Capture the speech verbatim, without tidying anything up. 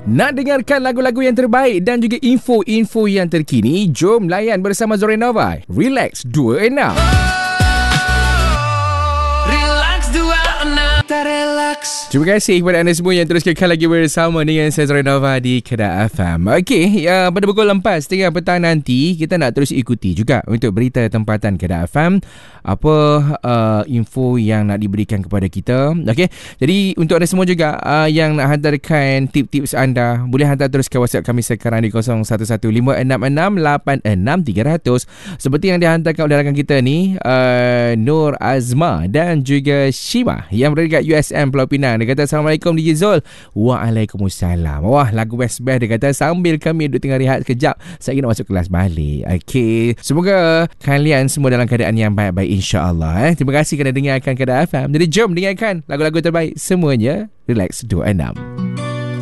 Nak dengarkan lagu-lagu yang terbaik dan juga info-info yang terkini? Jom layan bersama Zorenova. Relax dua enam. Relax dua enam. Relax. Terima kasih kepada anda semua yang terus kekal lagi bersama dengan saya Zorenova di Kedah F M. Okey, ya, pada pukul empat setengah petang nanti kita nak terus ikuti juga untuk berita tempatan Kedah F M. Apa uh, info yang nak diberikan kepada kita. Okey, jadi untuk anda semua juga uh, yang nak hantarkan tip-tips anda, boleh hantar terus ke WhatsApp kami sekarang di kosong satu satu lima enam enam lapan enam tiga kosong kosong. Seperti yang dihantarkan oleh rakan kita ni, uh, Nur Azma dan juga Shima yang berada dekat U S M Pulau Pinang. Dia kata, Assalamualaikum D J Zul. Waalaikumsalam. Wah, lagu best-best. Dia kata, sambil kami duduk tengah rehat sekejap, saya nak masuk kelas balik. Okey, semoga kalian semua dalam keadaan yang baik-baik, insya-Allah. Eh. Terima kasih kerana dengarkan Kedah F M. Jadi jom dengarkan lagu-lagu terbaik semuanya. Relax dua enam.